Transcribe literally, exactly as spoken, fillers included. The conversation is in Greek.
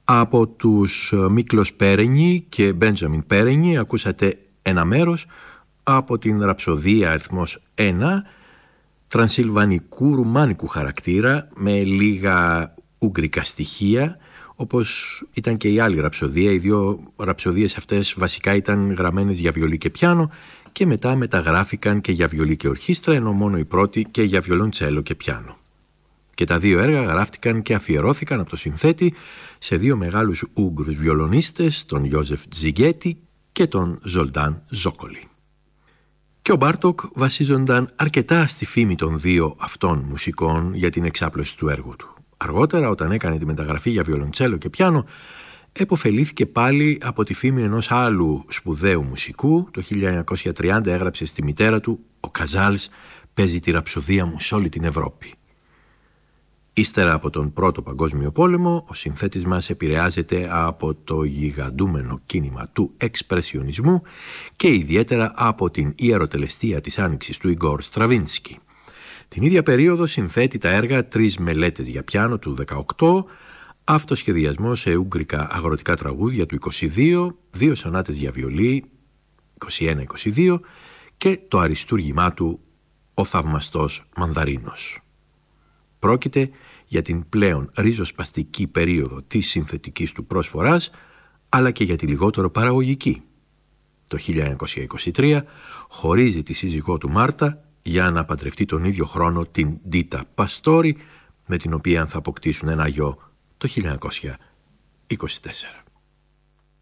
Από τους Μίκλος Πέρενι και Μπέντζαμιν Πέρενι ακούσατε ένα μέρος από την ραψοδία αριθμός ένα, τρανσιλβανικού ρουμάνικου χαρακτήρα με λίγα ουγγρικά στοιχεία, όπως ήταν και η άλλη ραψοδία. Οι δύο ραψοδίες αυτές βασικά ήταν γραμμένες για βιολί και πιάνο και μετά μεταγράφηκαν και για βιολί και ορχήστρα, ενώ μόνο η πρώτη και για βιολοντσέλο και πιάνο. Και τα δύο έργα γράφτηκαν και αφιερώθηκαν από το συνθέτη σε δύο μεγάλους Ούγγρους βιολονίστες, τον Ιόζεφ Τζιγκέτη και τον Ζολτάν Ζόκολη. Και ο Μπάρτοκ βασίζονταν αρκετά στη φήμη των δύο αυτών μουσικών για την εξάπλωση του έργου του. Αργότερα, όταν έκανε τη μεταγραφή για βιολοντσέλο και πιάνο, επωφελήθηκε πάλι από τη φήμη ενός άλλου σπουδαίου μουσικού. Το χίλια εννιακόσια τριάντα έγραψε στη μητέρα του «Ο Καζάλς παίζει τη ραψοδία μου σε όλη την Ευρώπη». Ύστερα από τον Πρώτο Παγκόσμιο Πόλεμο, ο συνθέτης μας επηρεάζεται από το γιγαντούμενο κίνημα του εξπρεσιονισμού και ιδιαίτερα από την ιεροτελεστία της άνοιξης του Ιγκόρ Στραβίνσκι. Την ίδια περίοδο συνθέτει τα έργα «Τρεις μελέτες για πιάνο» του δεκαοκτώ, «Αυτοσχεδιασμό σε ουγγρικά αγροτικά τραγούδια» του είκοσι δύο, «Δύο σονάτες για βιολί» είκοσι ένα είκοσι δύο και το αριστούργημά του «Ο θαυμαστός Μανδαρίνος». Πρόκειται για την πλέον ριζοσπαστική περίοδο της συνθετικής του πρόσφορας, αλλά και για τη λιγότερο παραγωγική. Το χίλια εννιακόσια είκοσι τρία χωρίζει τη σύζυγό του Μάρτα για να παντρευτεί τον ίδιο χρόνο την Ντίτα Παστόρι, με την οποία θα αποκτήσουν ένα γιο το χίλια εννιακόσια είκοσι τέσσερα.